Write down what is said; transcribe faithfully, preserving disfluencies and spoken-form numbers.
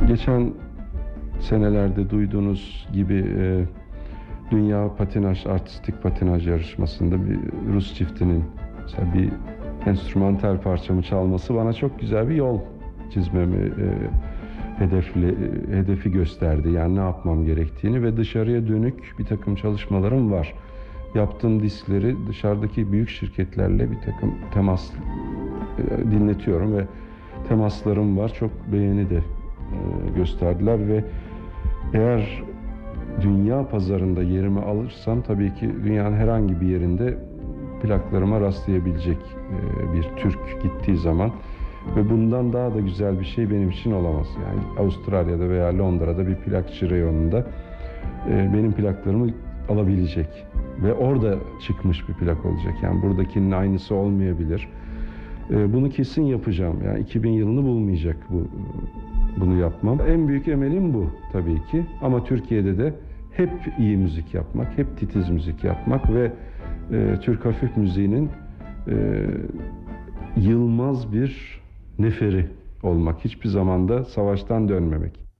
Geçen senelerde duyduğunuz gibi e, Dünya Patinaj, Artistik Patinaj yarışmasında bir Rus çiftinin mesela bir enstrümantal parçamı çalması bana çok güzel bir yol çizmemi e, hedefli, e, hedefi gösterdi. Yani ne yapmam gerektiğini ve dışarıya dönük bir takım çalışmalarım var. Yaptığım diskleri dışarıdaki büyük şirketlerle bir takım temas e, dinletiyorum ve temaslarım var. Çok beğeni de e, gösterdiler ve eğer dünya pazarında yerimi alırsam tabii ki dünyanın herhangi bir yerinde plaklarıma rastlayabilecek e, bir Türk gittiği zaman ve bundan daha da güzel bir şey benim için olamaz. Yani Avustralya'da veya Londra'da bir plakçı reyonunda e, benim plaklarımı alabilecek ve orada çıkmış bir plak olacak. Yani buradakinin aynısı olmayabilir. E, bunu kesin yapacağım. Yani iki bin yılını bulmayacak bu bunu yapmam. En büyük emelim bu tabii ki. Ama Türkiye'de de hep iyi müzik yapmak, hep titiz müzik yapmak ve e, Türk hafif müziğinin e, yılmaz bir neferi olmak. Hiçbir zamanda savaştan dönmemek.